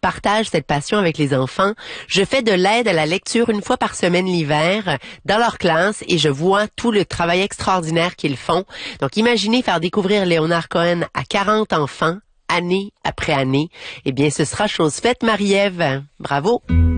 partage cette passion avec les enfants. Je fais de l'aide à la lecture une fois par semaine l'hiver dans leur classe et je vois tout le travail extraordinaire qu'ils font. Donc, imaginez faire découvrir Léonard Cohen à 40 enfants, année après année. Eh bien, ce sera chose faite, Marie-Ève. Bravo!